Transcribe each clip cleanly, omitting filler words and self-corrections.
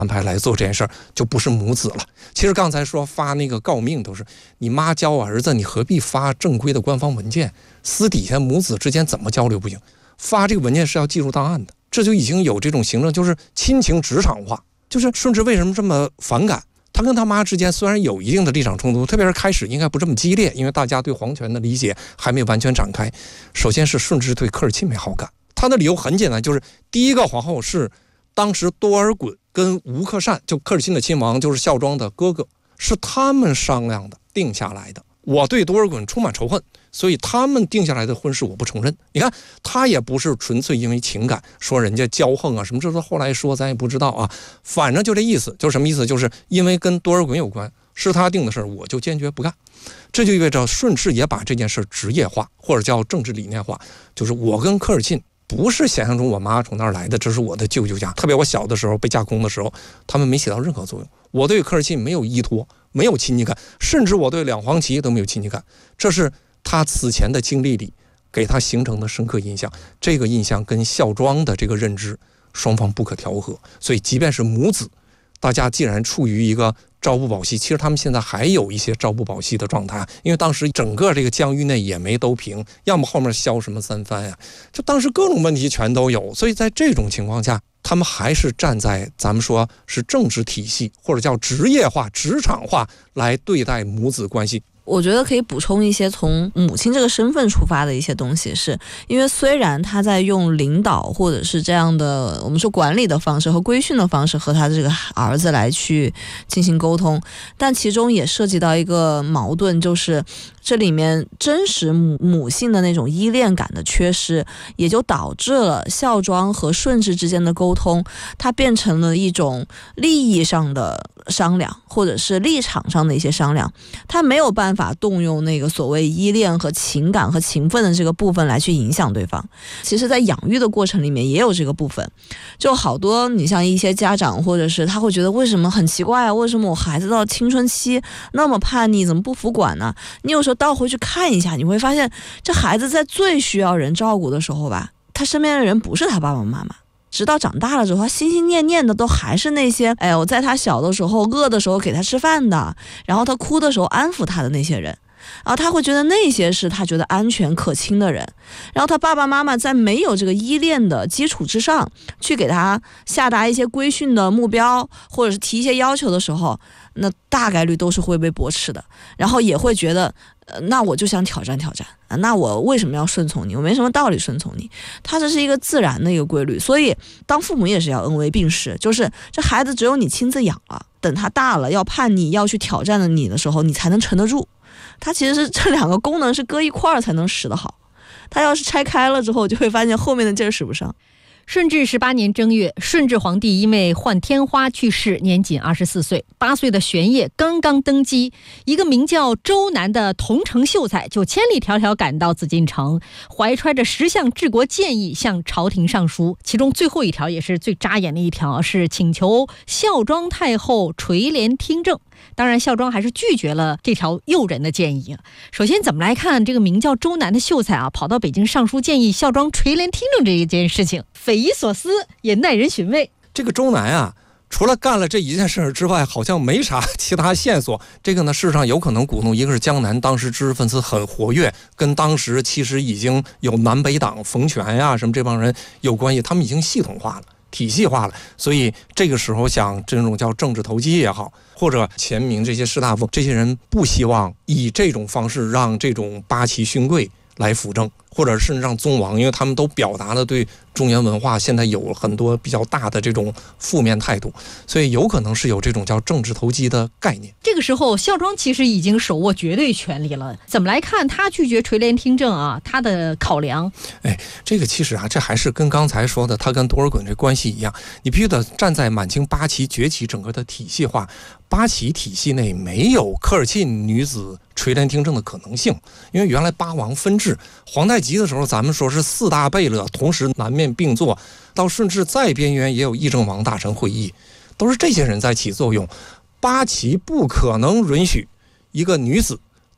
安排来做这件事儿，就不是母子了。其实刚才说发那个告命都是你妈教儿子，你何必发正规的官方文件？私底下母子之间怎么交流不行？发这个文件是要记录档案的，这就已经有这种行政，就是亲情职场化。就是顺治为什么这么反感？他跟他妈之间虽然有一定的立场冲突，特别是开始应该不这么激烈，因为大家对皇权的理解还没完全展开。首先是顺治对科尔沁没好感，他的理由很简单，就是第一个皇后是当时多尔衮跟吴克善，就科尔沁的亲王，就是孝庄的哥哥，是他们商量的定下来的。我对多尔衮充满仇恨，所以他们定下来的婚事我不承认。你看他也不是纯粹因为情感说人家骄横啊什么，这都后来说咱也不知道啊，反正就这意思。就是什么意思？就是因为跟多尔衮有关，是他定的事儿，我就坚决不干。这就意味着顺治也把这件事职业化，或者叫政治理念化，就是我跟科尔沁不是想象中我妈从那儿来的，这是我的舅舅家。特别我小的时候被架空的时候，他们没起到任何作用。我对科尔沁没有依托，没有亲近感，甚至我对两黄旗都没有亲近感。这是他此前的经历里给他形成的深刻印象。这个印象跟孝庄的这个认知双方不可调和，所以即便是母子，大家既然处于一个朝不保夕，其实他们现在还有一些朝不保夕的状态，因为当时整个这个疆域内也没都平，要么后面削什么三藩呀，就当时各种问题全都有。所以在这种情况下，他们还是站在咱们说是政治体系或者叫职业化、职场化来对待母子关系。 我觉得可以补充一些从母亲这个身份出发的一些东西，是因为虽然他在用领导或者是这样的我们说管理的方式和规训的方式和他的这个儿子来去进行沟通，但其中也涉及到一个矛盾，就是这里面真实母性的那种依恋感的缺失，也就导致了孝庄和顺治之间的沟通，它变成了一种利益上的商量，或者是立场上的一些商量，他没有办法动用那个所谓依恋和情感和情分的这个部分来去影响对方。其实在养育的过程里面也有这个部分，就好多你像一些家长或者是他会觉得为什么很奇怪啊，为什么我孩子到青春期那么叛逆，怎么不服管呢？你有时候倒回去看一下，你会发现这孩子在最需要人照顾的时候吧，他身边的人不是他爸爸妈妈，直到长大了之后，他心心念念的都还是那些我在他小的时候饿的时候给他吃饭的，然后他哭的时候安抚他的那些人，然后他会觉得那些是他觉得安全可亲的人。然后他爸爸妈妈在没有这个依恋的基础之上去给他下达一些规训的目标或者是提一些要求的时候，那大概率都是会被驳斥的，然后也会觉得那我就想挑战挑战啊，那我为什么要顺从你？我没什么道理顺从你。它这是一个自然的一个规律，所以当父母也是要恩威并施，就是这孩子只有你亲自养了，等他大了要叛逆要去挑战的你的时候，你才能沉得住。它其实是这两个功能是搁一块儿才能使得好，它要是拆开了之后，就会发现后面的劲儿使不上。 顺治18年正月，顺治皇帝因为患天花去世，年仅24岁。8岁的玄烨刚刚登基，一个名叫周南的桐城秀才就千里迢迢赶到紫禁城，怀揣着10项治国建议向朝廷上书。其中最后一条也是最扎眼的一条，是请求孝庄太后垂帘听政。当然孝庄还是拒绝了这条诱人的建议。首先怎么来看这个名叫周南的秀才啊，跑到北京上书建议孝庄垂帘听政这一件事情，匪夷所思也耐人寻味。 这个周南啊，除了干了这一件事之外，好像没啥其他线索。这个呢，事实上有可能鼓动，一个是江南当时知识分子很活跃，跟当时其实已经有南北党冯权呀什么这帮人有关系，他们已经系统化了。体系化了，所以这个时候想这种叫政治投机也好，或者前明这些士大夫，这些人不希望以这种方式让这种八旗勋贵来辅政，或者甚至让宗王，因为他们都表达了对中原文化现在有很多比较大的这种负面态度，所以有可能是有这种叫政治投机的概念。 这个时候孝庄其实已经手握绝对权力了，怎么来看他拒绝垂帘听政啊？他的考量， 这个其实啊，这还是跟刚才说的他跟多尔衮这关系一样，你必须得站在满清八旗崛起整个的体系化，八旗体系内没有科尔沁女子垂帘听政的可能性，因为原来八王分治，皇太极的时候咱们说是4大贝勒同时南面并坐，到顺治再边缘也有议政王大臣会议，都是这些人在起作用。八旗不可能允许一个女子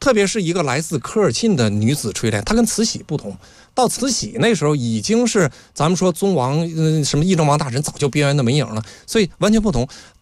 特别是一个来自科尔沁的女子垂帘，她跟慈禧不同。到慈禧那时候已经是咱们说宗王什么议政王大臣早就边缘的没影了，所以完全不同。